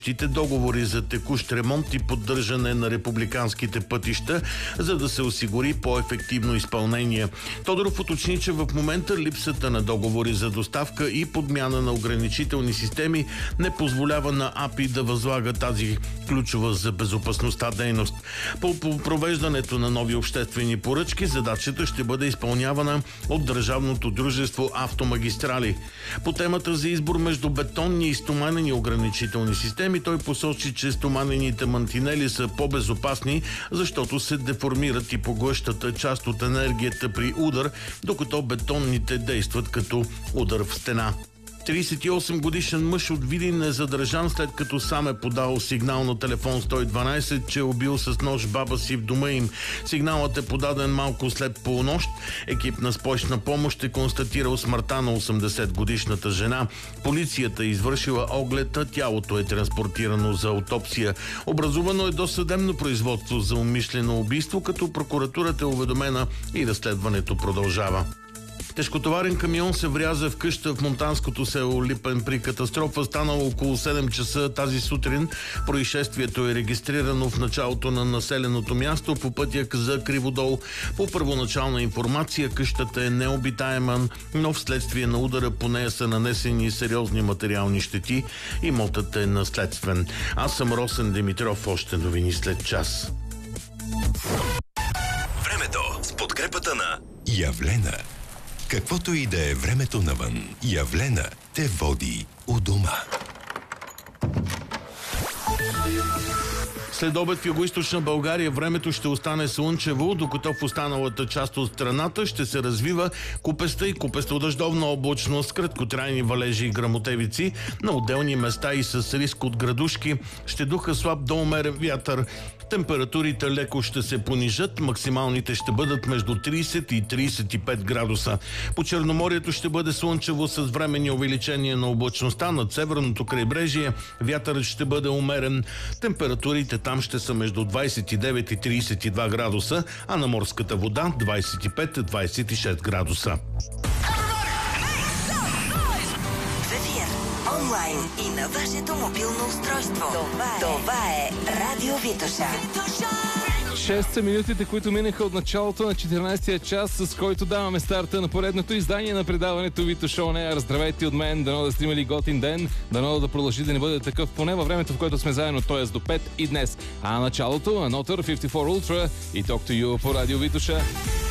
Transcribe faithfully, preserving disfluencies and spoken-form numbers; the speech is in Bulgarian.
договори за текущ ремонт и поддържане на републиканските пътища, за да се осигури по-ефективно изпълнение. Тодоров уточни, че в момента липсата на договори за доставка и подмяна на ограничителни системи не позволява на АПИ да възлага тази ключова за безопасността дейност. По провеждането на нови обществени поръчки задачата ще бъде изпълнявана от Държавното дружество Автомагистрали. По темата за избор между бетонни и стоманени ограничителни системи той посочи, че стоманените мантинели са по-безопасни, защото се деформират и поглъщат част от енергията при удар, докато бетонните действат като удар в стена. тридесет и осем годишен мъж от Видин е задържан, след като сам е подал сигнал на телефон сто и дванадесет, че е убил с нож баба си в дома им. Сигналът е подаден малко след полунощ. Екип на спешна помощ е констатирал смъртта на осемдесетгодишната жена. Полицията е извършила оглед, а тялото е транспортирано за аутопсия. Образувано е досъдебно производство за умишлено убийство, като прокуратурата е уведомена и разследването продължава. Тежкотоварен камион се вряза в къща в монтанското село Липен при катастрофа, станало около седем часа тази сутрин. Происшествието е регистрирано в началото на населеното място по пътя за Криводол. По първоначална информация къщата е необитаема, но вследствие на удара по нея са нанесени сериозни материални щети. Имотът е наследствен. Аз съм Росен Димитров. Още новини след час. Времето с подкрепата на Явлена. Каквото и да е времето навън, Явлена те води у дома. След обед в югоизточна България времето ще остане слънчево, докато в останалата част от страната ще се развива купеста и купесто-дъждовна облачност, краткотрайни валежи и гръмотевици. На отделни места и с риск от градушки ще духа слаб до умерен вятър. Температурите леко ще се понижат, максималните ще бъдат между тридесет и тридесет и пет градуса. По Черноморието ще бъде слънчево с временни увеличения на облачността. Над северното крайбрежие вятърът ще бъде умерен. Температурите там ще са между двадесет и девет и тридесет и два градуса, а на морската вода двадесет и пет до двадесет и шест градуса. Онлайн и на вашето мобилно устройство. Това е, Това е Радио Витоша. шест са минутите, които минаха от началото на четиринадесетия час, с който даваме старта на поредното издание на предаването Витоша Он Еър. Здравейте от мен, дано да сте имали готин ден, дано да продължи да не бъде такъв поне във времето, в което сме заедно, т.е. до пет и днес. А началото, Another петдесет и четири Ultra и Talk to You по Радио Витоша.